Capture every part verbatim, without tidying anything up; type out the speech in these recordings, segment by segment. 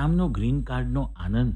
શ્યામનો green કાર્ડનો આનંદ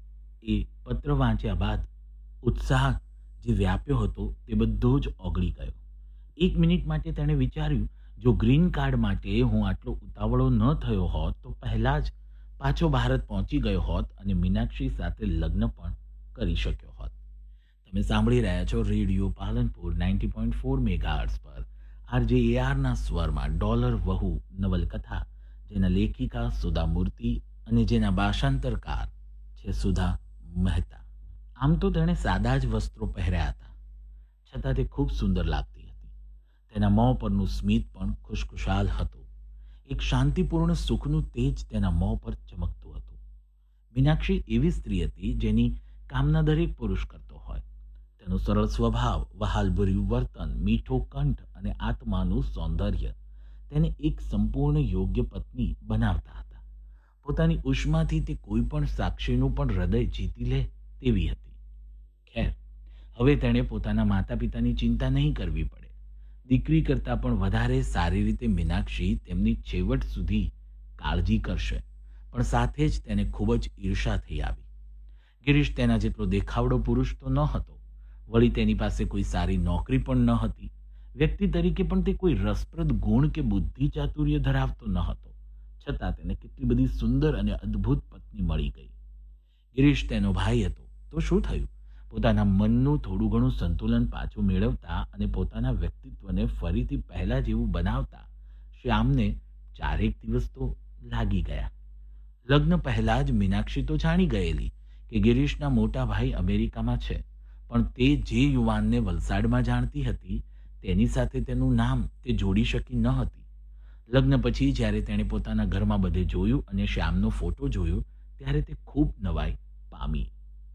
એ પત્ર વાંચ્યા બાદ ઉત્સાહ જે વ્યાપ્યો હતો તે બધો જ ઓગળી ગયો. એક મિનિટ માટે તેણે વિચાર્યું, જો ગ્રીન કાર્ડ માટે હું આટલો ઉતાવળો ન થયો હોત તો પહેલાં જ પાછો ભારત પહોંચી ગયો હોત અને મીનાક્ષી સાથે લગ્ન પણ કરી શક્યો હોત. તમે સાંભળી રહ્યા છો radio Palanpur ninety point four megahertz પર આરજે એઆરના સ્વરમાં ડોલર વહુ નવલકથા, જેના લેખિકા સુધા મૂર્તિ અને જેના ભાષાંતરકાર છે સુધા મહેતા. આમ તો તેણે સાદા જ વસ્ત્રો પહેર્યા હતા, છતાં તે ખૂબ સુંદર લાગતી હતી. તેના મોં પરનું સ્મિત પણ ખુશખુશાલ હતું. એક શાંતિપૂર્ણ સુખનું તેજ તેના મોં પર ચમકતું હતું. મીનાક્ષી એવી સ્ત્રી હતી જેની કામના દરેક પુરુષ કરતો હોય. તેનો સરળ સ્વભાવ, વહાલભર્યું વર્તન, મીઠો કંઠ અને આત્માનું સૌંદર્ય તેને એક સંપૂર્ણ યોગ્ય પત્ની બનાવતા હતા. પોતાની ઉષ્માથી તે કોઈ પણ સાક્ષીનું પણ હૃદય જીતી લે તેવી હતી. ખેર, હવે તેણે પોતાના માતા પિતાની ચિંતા નહીં કરવી પડે. દીકરી કરતાં પણ વધારે સારી રીતે મીનાક્ષી તેમની છેવટ સુધી કાળજી કરશે. પણ સાથે જ તેને ખૂબ જ ઈર્ષા થઈ આવી. ગિરીશ તેના જેટલો દેખાવડો પુરુષ તો ન હતો, વળી તેની પાસે કોઈ સારી નોકરી પણ ન હતી. વ્યક્તિ તરીકે પણ તે કોઈ રસપ્રદ ગુણ કે બુદ્ધિ ચાતુર્ય ધરાવતો ન હતો. છતાં તેને કેટલી બધી સુંદર અને અદ્ભુત પત્ની મળી ગઈ. ગિરીશ તેનો ભાઈ હતો તો શું થયું? પોતાના મનનું થોડું ઘણું સંતુલન પાછું મેળવતા અને પોતાના વ્યક્તિત્વને ફરીથી પહેલા જેવું બનાવતા શ્યામને ચારેક દિવસ તો લાગી ગયા. લગ્ન પહેલા જ મીનાક્ષી તો જાણી ગયેલી કે ગિરીશના મોટા ભાઈ અમેરિકામાં છે, પણ તે જે યુવાનને વલસાડમાં જાણતી હતી તેની સાથે તેનું નામ તે જોડી શકી ન હતી. લગ્ન પછી જ્યારે તેણે પોતાના ઘરમાં બધે જોયું અને શ્યામનો ફોટો જોયો ત્યારે તે ખૂબ નવાઈ પામી.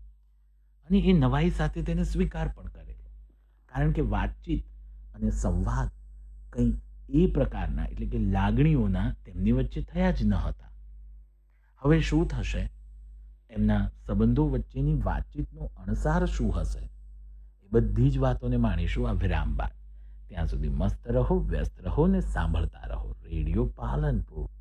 અને એ નવાઈ સાથે તેને સ્વીકાર પણ કરેલો, કારણ કે વાતચીત અને સંવાદ કંઈ એ પ્રકારના એટલે કે લાગણીઓના તેમની વચ્ચે થયા જ ન હતા. હવે શું થશે? એમના સંબંધો વચ્ચેની વાતચીતનો અણસાર શું હશે? એ બધી જ વાતોને માણીશું આ વિરામ બાદ. ત્યાં સુધી મસ્ત રહો, વ્યસ્ત રહો ને સાંભળતા રહો રેડિયો પાલનપુર.